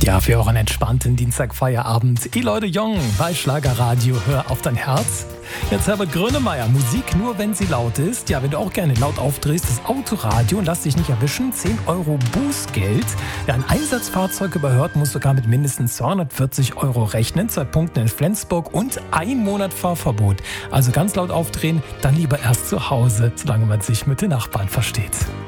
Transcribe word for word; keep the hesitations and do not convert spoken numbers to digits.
Ja, für euren entspannten Dienstagfeierabend. Eloide Jong bei Schlagerradio, hör auf dein Herz. Jetzt Herbert Grönemeyer, Musik nur, wenn sie laut ist. Ja, wenn du auch gerne laut aufdrehst, das Autoradio und lass dich nicht erwischen, zehn Euro Bußgeld. Wer ein Einsatzfahrzeug überhört, muss sogar mit mindestens zweihundertvierzig Euro rechnen. Zwei Punkte in Flensburg und ein Monat Fahrverbot. Also ganz laut aufdrehen, dann lieber erst zu Hause, solange man sich mit den Nachbarn versteht.